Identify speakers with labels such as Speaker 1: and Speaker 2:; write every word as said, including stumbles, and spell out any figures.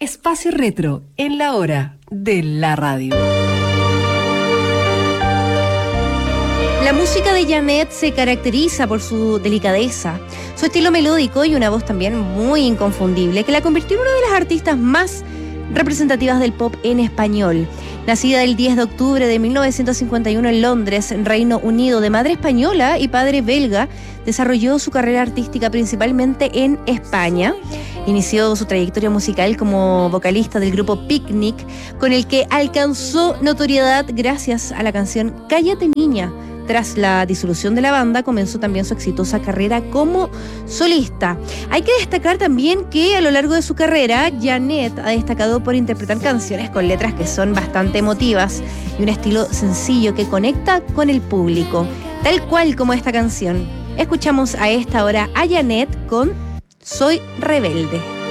Speaker 1: Espacio Retro en la hora de la radio.
Speaker 2: La música de Janet se caracteriza por su delicadeza, su estilo melódico y una voz también muy inconfundible que la convirtió en una de las artistas más representativas del pop en español. Nacida el diez de octubre de mil novecientos cincuenta y uno en Londres, Reino Unido, de madre española y padre belga, desarrolló su carrera artística principalmente en España. Inició su trayectoria musical como vocalista del grupo Picnic, con el que alcanzó notoriedad gracias a la canción Cállate Niña. Tras la disolución de la banda, comenzó también su exitosa carrera como solista. Hay que destacar también que a lo largo de su carrera, Janet ha destacado por interpretar canciones con letras que son bastante emotivas y un estilo sencillo que conecta con el público, tal cual como esta canción. Escuchamos a esta hora a Janet con Soy Rebelde.